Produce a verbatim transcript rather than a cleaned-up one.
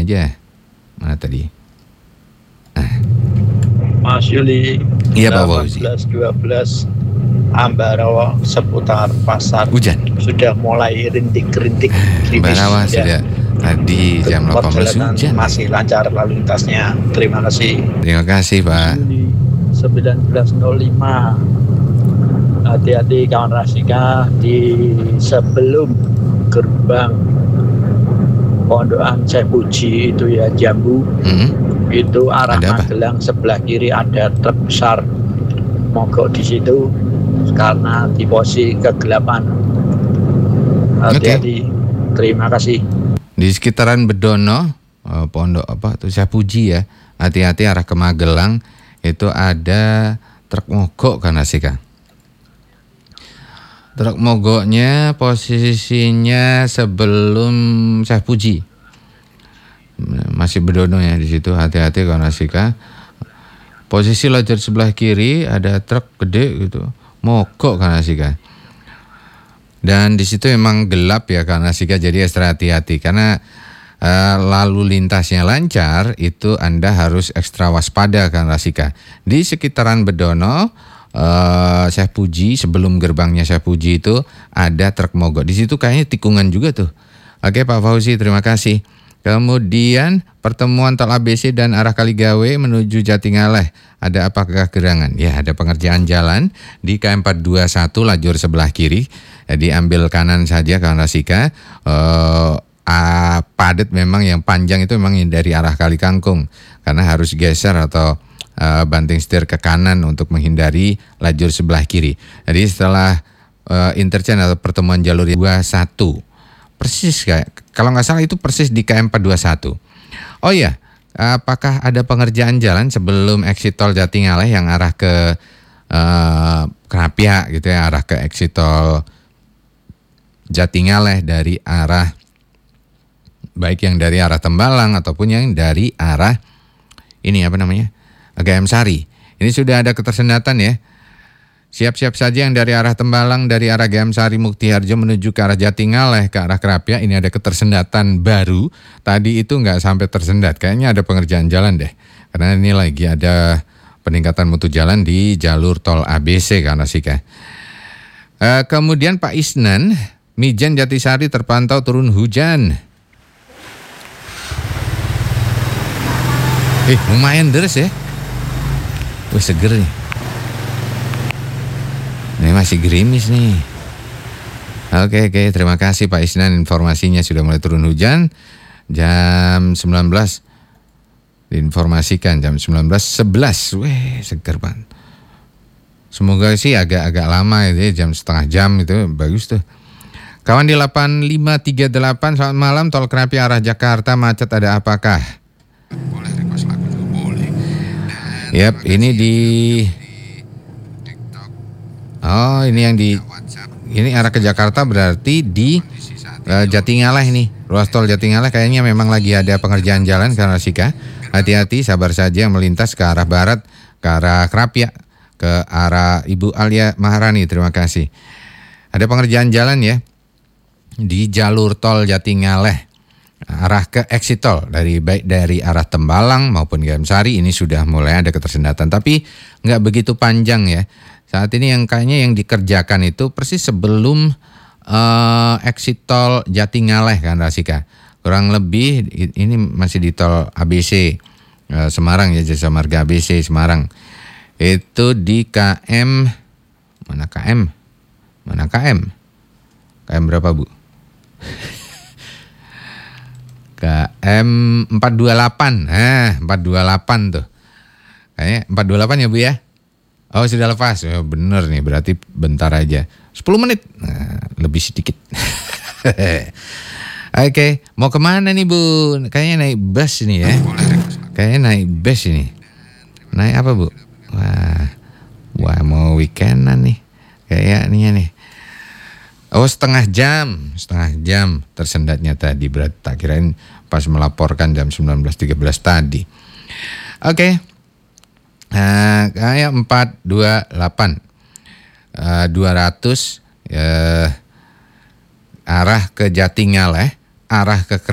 aja. Mana tadi? Nah. Mas Yuli, iya Pak Fauzi. delapan belas dua belas Ambarawa seputar pasar hujan sudah mulai rintik-rintik. Ambarawa sudah tadi jam delapan belas hujan. Masih lancar lalu lintasnya. Terima kasih. Terima kasih Pak. Juli sembilan belas nol lima. Hati-hati kawan Rasika di sebelum gerbang Pondokan Syekh Puji itu ya Jambu. Hmm. Itu arah Magelang sebelah kiri ada truk besar mogok di situ karena di posisi kegelapan. Hati-hati. Okay. Terima kasih. Di sekitaran Bedono, pondok apa tuh Syekh Puji ya. Hati-hati arah ke Magelang itu ada truk mogok kan Asika. Truk mogoknya posisinya sebelum Syekh Puji. Masih Bedono ya di situ, hati-hati kawan Asika. Posisi lajur sebelah kiri ada truk gede gitu, mogok kawan Asika. Dan di situ emang gelap ya kawan Asika, jadi ekstra hati-hati karena uh, lalu lintasnya lancar itu Anda harus ekstra waspada kawan Asika. Di sekitaran Bedono, uh, Syekh Puji sebelum gerbangnya Syekh Puji itu ada truk mogok. Di situ kayaknya tikungan juga tuh. Oke Pak Fauzi, terima kasih. Kemudian pertemuan tol A B C dan arah Kaligawe menuju Jatingaleh. Ada apakah gerangan? Ya, ada pengerjaan jalan di K M empat dua satu lajur sebelah kiri. Jadi ambil kanan saja kawan Rasika. Uh, uh, padat memang yang panjang itu memang dari arah Kali Kangkung. Karena harus geser atau uh, banting setir ke kanan untuk menghindari lajur sebelah kiri. Jadi setelah uh, interchange atau pertemuan jalur dua satu. Persis kayak, kalau nggak salah itu persis di K M empat dua satu. Oh iya, apakah ada pengerjaan jalan sebelum exit tol Jatingaleh yang arah ke uh, Krapia gitu ya, arah ke exit tol Jatingaleh dari arah, baik yang dari arah Tembalang ataupun yang dari arah ini apa namanya, G M Sari. Ini sudah ada ketersendatan ya. Siap-siap saja yang dari arah Tembalang, dari arah G M Sari Muktiharjo menuju ke arah Jatingaleh, ke arah Krapia. Ini ada ketersendatan baru. Tadi itu nggak sampai tersendat. Kayaknya ada pengerjaan jalan deh. Karena ini lagi ada peningkatan mutu jalan di jalur tol A B C karena sih kan. E, kemudian Pak Isnan, Mijen Jatisari terpantau turun hujan. Eh, lumayan deres ya. Wah, seger nih. Ini masih gerimis nih. Oke, oke, terima kasih Pak Isnan, informasinya sudah mulai turun hujan. Jam sembilan belas diinformasikan jam sembilan belas sebelas. Weh, seger banget. Semoga sih agak-agak lama itu ya, jam setengah jam itu bagus tuh. Kawan di delapan lima tiga delapan, selamat malam. Tol Krapia arah Jakarta macet, ada apakah? Boleh request lagu juga boleh. Yap, ini di Oh, ini yang di ini arah ke Jakarta berarti di uh, Jatingaleh ini. Ruas tol Jatingaleh kayaknya memang lagi ada pengerjaan jalan karena Sika. Hati-hati, sabar saja yang melintas ke arah barat, ke arah Krapia, ke arah Ibu Alia Maharani. Terima kasih. Ada pengerjaan jalan ya di jalur tol Jatingaleh arah ke exit tol dari baik dari arah Tembalang maupun G M Sari ini sudah mulai ada ketersendatan, tapi nggak begitu panjang ya. Saat ini yang kayaknya yang dikerjakan itu persis sebelum uh, exit tol Jatingaleh kan Rasika. Kurang lebih ini masih di tol A B C uh, Semarang ya, Jasa Marga A B C Semarang. Itu di K M mana K M? Mana K M? K M berapa, Bu? K M empat dua delapan. Nah, empat dua delapan tuh. Kayaknya empat dua delapan ya, Bu ya? Oh, sudah lepas. Oh, bener nih, berarti bentar aja. sepuluh menit. Nah, lebih sedikit. Oke, okay. Mau kemana nih, Bu? Kayaknya naik bus ini ya. Kayaknya naik bus ini. Naik apa, Bu? Wah, wah mau weekendan nih. Kayaknya nih. Oh, setengah jam. Setengah jam tersendatnya tadi. Berarti tak kirain pas melaporkan jam sembilan belas tiga belas tadi. Oke. Okay. Nah, kayak empat dua delapan uh, dua ratus uh, arah ke Jatingaleh, arah ke